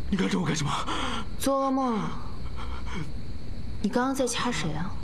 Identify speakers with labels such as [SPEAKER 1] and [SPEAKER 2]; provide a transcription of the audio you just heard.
[SPEAKER 1] 你看着我干什么？
[SPEAKER 2] 做噩梦啊！你刚刚在掐谁啊？